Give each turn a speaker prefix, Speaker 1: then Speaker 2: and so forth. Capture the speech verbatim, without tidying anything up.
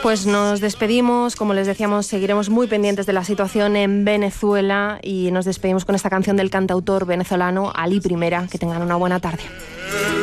Speaker 1: Pues nos despedimos, como les decíamos, seguiremos muy pendientes de la situación en Venezuela y nos despedimos con esta canción del cantautor venezolano Ali Primera. Que tengan una buena tarde.